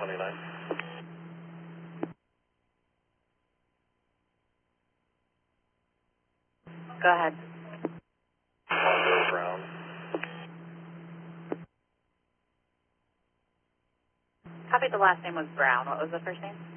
29. Go ahead. 10 Brown. Copy, the last name was Brown. What was the first name?